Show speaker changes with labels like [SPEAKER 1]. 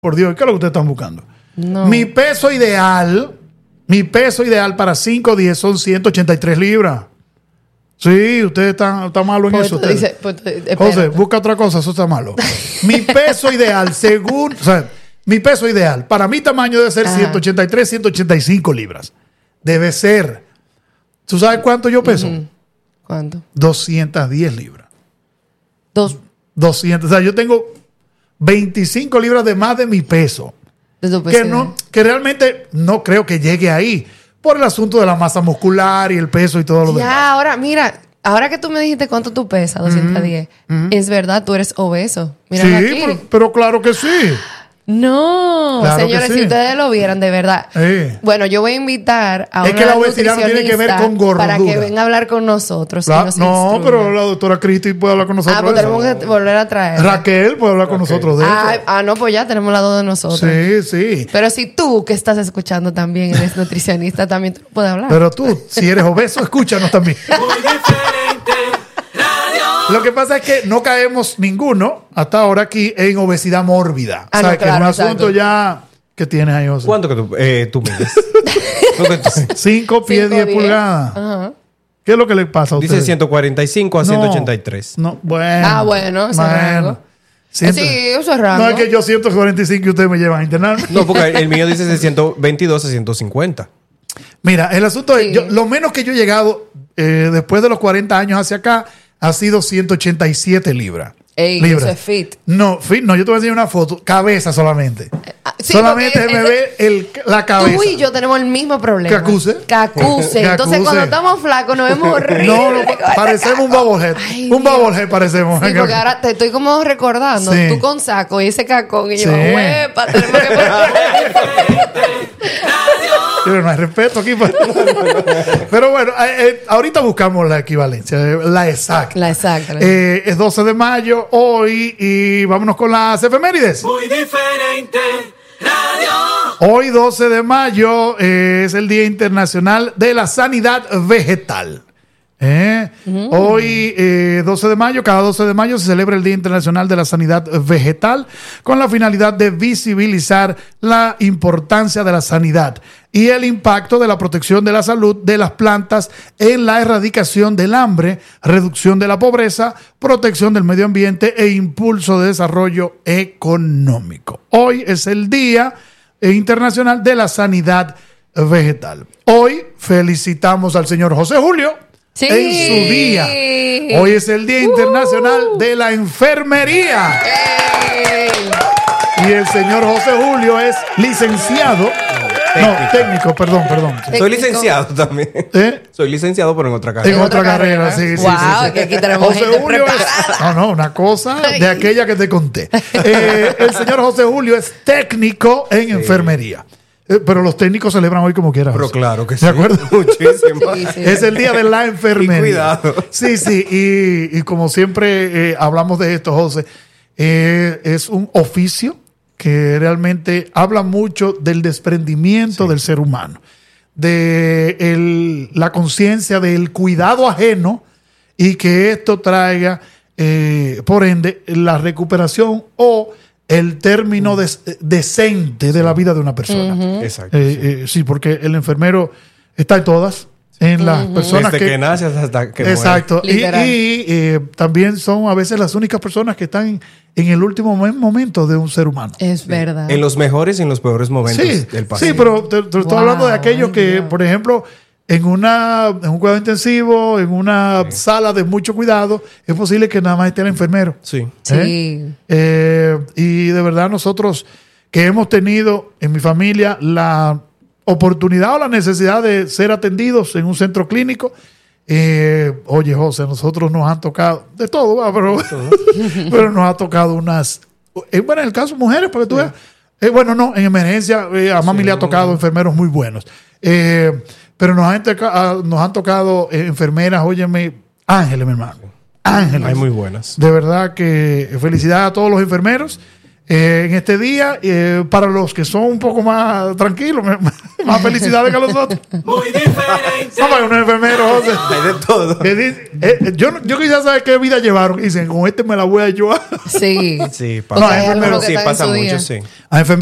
[SPEAKER 1] Por Dios, ¿qué es lo que ustedes están buscando?
[SPEAKER 2] No.
[SPEAKER 1] Mi peso ideal para 5 o 10 son 183 libras. Sí, ustedes están malo en eso. José, busca otra cosa, eso está malo. Mi peso ideal, mi peso ideal, para mi tamaño debe ser 183, 185 libras. Debe ser. ¿Tú sabes cuánto yo peso?
[SPEAKER 2] ¿Cuánto?
[SPEAKER 1] 210 libras. 200. O sea, yo tengo 25 libras de más de mi peso. Que realmente no creo que llegue ahí. Por el asunto de la masa muscular y el peso y todo lo demás.
[SPEAKER 2] Ahora, mira, ahora que tú me dijiste cuánto tú pesas, 210, es verdad, tú eres obeso. Mira
[SPEAKER 1] sí,
[SPEAKER 2] aquí.
[SPEAKER 1] Pero claro que sí.
[SPEAKER 2] No,
[SPEAKER 1] claro,
[SPEAKER 2] señores,
[SPEAKER 1] sí.
[SPEAKER 2] Si ustedes lo vieran de verdad. Bueno, yo voy a invitar a
[SPEAKER 1] es
[SPEAKER 2] una
[SPEAKER 1] que la obesidad no tiene que ver con gordura.
[SPEAKER 2] Para que venga a hablar con nosotros.
[SPEAKER 1] No, pero la doctora Cristi puede hablar con nosotros.
[SPEAKER 2] Pues tenemos que volver a traer.
[SPEAKER 1] Raquel puede hablar con nosotros de eso.
[SPEAKER 2] No, pues ya tenemos la dos de nosotros.
[SPEAKER 1] Sí.
[SPEAKER 2] Pero si tú que estás escuchando también eres nutricionista, también tú puedes hablar.
[SPEAKER 1] Pero tú, si eres obeso, escúchanos también.
[SPEAKER 3] Muy diferente radio.
[SPEAKER 1] Lo que pasa es que no caemos ninguno hasta ahora aquí en obesidad mórbida.
[SPEAKER 2] No,
[SPEAKER 1] que
[SPEAKER 2] claro,
[SPEAKER 1] es un asunto ya que tienes ahí, José.
[SPEAKER 4] ¿Cuánto que tú mides?
[SPEAKER 1] 5 pies 10 pulgadas.
[SPEAKER 2] Ajá.
[SPEAKER 1] ¿Qué es lo que le pasa a usted?
[SPEAKER 4] Dice 145 a 183.
[SPEAKER 1] No, bueno.
[SPEAKER 2] Bueno, ese rango. Sí, eso es rango.
[SPEAKER 1] No es que yo 145 y ustedes me llevan a internar.
[SPEAKER 4] No, porque el mío dice de 122 a 150.
[SPEAKER 1] Mira, el asunto es, lo menos que yo he llegado después de los 40 años hacia acá ha sido 187 libras.
[SPEAKER 2] Eso es fit.
[SPEAKER 1] No, yo te voy a enseñar una foto. Cabeza solamente.
[SPEAKER 2] Sí,
[SPEAKER 1] solamente me ve la cabeza.
[SPEAKER 2] Tú y yo tenemos el mismo problema.
[SPEAKER 1] Cacuse.
[SPEAKER 2] Entonces, cuando estamos flacos, nos vemos horribles.
[SPEAKER 1] No, parecemos un bubblehead. Un bubblehead parecemos.
[SPEAKER 2] Sí, porque ahora te estoy como recordando.
[SPEAKER 1] Sí.
[SPEAKER 2] Tú con saco y ese cacón. Y yo,
[SPEAKER 1] Sí.
[SPEAKER 2] huepa, tenemos que
[SPEAKER 1] Pero no hay respeto aquí. Pero bueno, ahorita buscamos la equivalencia, la exacta.
[SPEAKER 2] La exacta.
[SPEAKER 1] Es 12 de mayo hoy y vámonos con las efemérides.
[SPEAKER 3] Muy diferente radio.
[SPEAKER 1] Hoy 12 de mayo es el Día Internacional de la Sanidad Vegetal. Hoy 12 de mayo, cada 12 de mayo se celebra el Día Internacional de la Sanidad Vegetal con la finalidad de visibilizar la importancia de la sanidad y el impacto de la protección de la salud de las plantas en la erradicación del hambre, reducción de la pobreza, protección del medio ambiente e impulso de desarrollo económico. Hoy es el Día Internacional de la Sanidad Vegetal. Hoy felicitamos al señor José Julio.
[SPEAKER 2] Sí.
[SPEAKER 1] En su día. Hoy es el Día Internacional de la Enfermería. Y el señor José Julio es licenciado. Técnico, perdón.
[SPEAKER 4] Soy licenciado también. Soy licenciado, pero en otra carrera.
[SPEAKER 1] En otra carrera, sí.
[SPEAKER 2] Wow, que aquí tenemos
[SPEAKER 1] José
[SPEAKER 2] gente
[SPEAKER 1] Julio
[SPEAKER 2] preparada.
[SPEAKER 1] una cosa de aquella que te conté. El señor José Julio es técnico en enfermería. Pero los técnicos celebran hoy como quieran.
[SPEAKER 4] Pero claro que sí.
[SPEAKER 1] ¿De acuerdo?
[SPEAKER 4] Muchísimo.
[SPEAKER 2] Sí.
[SPEAKER 1] Es el día de la enfermería.
[SPEAKER 4] Y cuidado.
[SPEAKER 1] Sí. Y como siempre hablamos de esto, José, es un oficio que realmente habla mucho del desprendimiento del ser humano, de la conciencia del cuidado ajeno y que esto traiga, por ende, la recuperación o el término decente de la vida de una persona.
[SPEAKER 4] Exacto.
[SPEAKER 1] Sí, porque el enfermero está en todas, en las personas
[SPEAKER 4] desde que nace hasta que
[SPEAKER 1] exacto.
[SPEAKER 2] Literal.
[SPEAKER 1] Y también son a veces las únicas personas que están en el último momento de un ser humano.
[SPEAKER 2] Es verdad.
[SPEAKER 4] En los mejores y en los peores momentos del paciente.
[SPEAKER 1] Sí, pero te estoy hablando de aquellos que, por ejemplo, en un cuidado intensivo, en una sala de mucho cuidado, es posible que nada más esté el enfermero.
[SPEAKER 4] Sí.
[SPEAKER 2] Sí.
[SPEAKER 1] Y de verdad nosotros que hemos tenido en mi familia la oportunidad o la necesidad de ser atendidos en un centro clínico, oye, José, a nosotros nos han tocado de todo, ¿va? Pero nos ha tocado unas, bueno, en el caso de mujeres, para que tú veas, en emergencia a mami le ha tocado enfermeros muy buenos, pero nos han tocado enfermeras, óyeme, ángeles, mi hermano, ángeles.
[SPEAKER 4] Hay muy buenas.
[SPEAKER 1] De verdad que felicidades a todos los enfermeros en este día. Para los que son un poco más tranquilos, Más felicidades que a los otros.
[SPEAKER 3] Muy diferente.
[SPEAKER 1] No, hay unos enfermeros, José.
[SPEAKER 4] Hay de todo.
[SPEAKER 1] Que dicen, yo quizás saber qué vida llevaron. Dicen, con este me la voy a llevar.
[SPEAKER 2] Sí.
[SPEAKER 4] Sí,
[SPEAKER 2] Porque hay
[SPEAKER 4] pasa.
[SPEAKER 2] algunos que
[SPEAKER 4] Sí,
[SPEAKER 2] están en
[SPEAKER 4] pasa
[SPEAKER 2] su
[SPEAKER 4] mucho,
[SPEAKER 2] día.
[SPEAKER 4] sí.
[SPEAKER 1] Hay enfermeros